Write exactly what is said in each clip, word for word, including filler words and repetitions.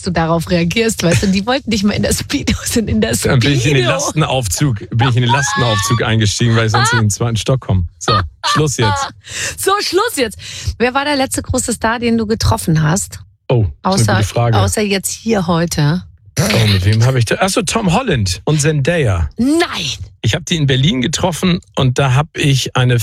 du darauf reagierst, weißt du, die wollten nicht mal in der Speedo, sind in der Speedo. Dann bin ich in den Lastenaufzug, bin ich in den Lastenaufzug eingestiegen, weil ich sonst in den zweiten Stock komme. So, Schluss jetzt. So, Schluss jetzt. Wer war der letzte große Star, den du getroffen hast? Oh, das ist eine gute Frage. Außer jetzt hier heute. Oh, mit wem habe ich da? Achso, Tom Holland und Zendaya. Nein! Ich habe die in Berlin getroffen und da habe ich eine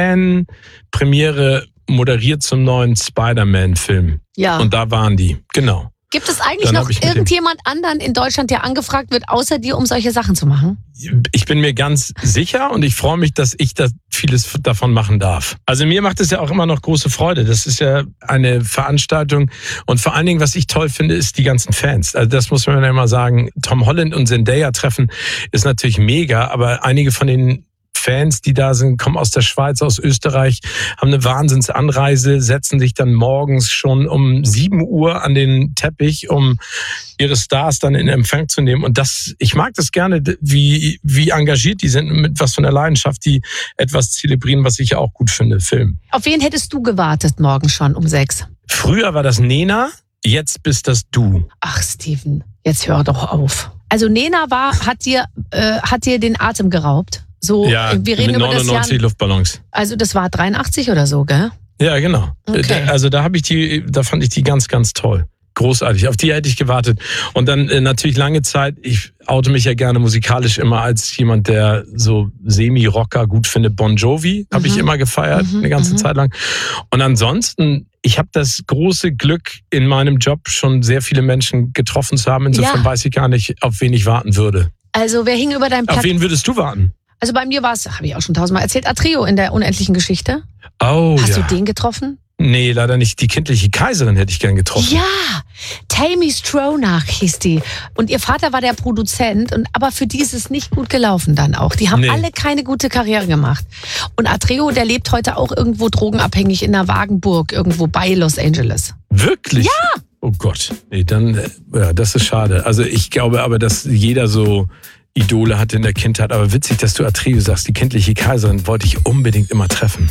Fan-Premiere moderiert zum neuen Spider-Man-Film. Ja. Und da waren die, genau. Gibt es eigentlich Dann noch hab ich mit irgendjemand anderen in Deutschland, der angefragt wird, außer dir, um solche Sachen zu machen? Ich bin mir ganz sicher und ich freue mich, dass ich da vieles davon machen darf. Also mir macht es ja auch immer noch große Freude. Das ist ja eine Veranstaltung und vor allen Dingen, was ich toll finde, ist die ganzen Fans. Also das muss man ja immer sagen. Tom Holland und Zendaya treffen ist natürlich mega, aber einige von den Fans, die da sind, kommen aus der Schweiz, aus Österreich, haben eine Wahnsinnsanreise, setzen sich dann morgens schon um sieben Uhr an den Teppich, um ihre Stars dann in Empfang zu nehmen. Und das, ich mag das gerne, wie, wie engagiert die sind, mit was von der Leidenschaft, die etwas zelebrieren, was ich ja auch gut finde, Film. Auf wen hättest du gewartet morgen schon um sechs? Früher war das Nena, jetzt bist das du. Ach, Steven, jetzt hör doch auf. Also Nena war, hat dir, äh, hat dir den Atem geraubt? So, ja, wir reden mit über neunundneunzig das Jahr, Luftballons. Also das war dreiundachtzig oder so, gell? Ja, genau. Okay. Also da habe ich die, da fand ich die ganz, ganz toll. Großartig. Auf die hätte ich gewartet. Und dann äh, natürlich lange Zeit, ich oute mich ja gerne musikalisch immer als jemand, der so Semi-Rocker gut findet. Bon Jovi habe ich immer gefeiert, Mhm, eine ganze mhm. Zeit lang. Und ansonsten, ich habe das große Glück, in meinem Job schon sehr viele Menschen getroffen zu haben. Insofern Ja. weiß ich gar nicht, auf wen ich warten würde. Also wer hing über deinem Auf Platz? wen würdest du warten? Also bei mir war es, habe ich auch schon tausendmal erzählt, Atreo in der unendlichen Geschichte. Oh Hast ja. du den getroffen? Nee, leider nicht. Die kindliche Kaiserin hätte ich gern getroffen. Ja, Tammy Stronach hieß die. Und ihr Vater war der Produzent. Und, aber für die ist es nicht gut gelaufen dann auch. Die haben Nee. alle keine gute Karriere gemacht. Und Atreo, der lebt heute auch irgendwo drogenabhängig in der Wagenburg, irgendwo bei Los Angeles. Wirklich? Ja! Oh Gott. Nee, dann, äh, ja, das ist schade. Also ich glaube aber, dass jeder so Idole hatte in der Kindheit. Aber witzig, dass du Atreo sagst, die kindliche Kaiserin wollte ich unbedingt immer treffen.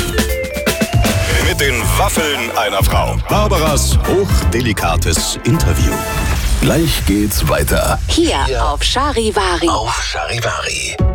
Mit den Waffeln einer Frau. Barbaras hochdelikates Interview. Gleich geht's weiter. Hier auf Charivari. Auf Charivari.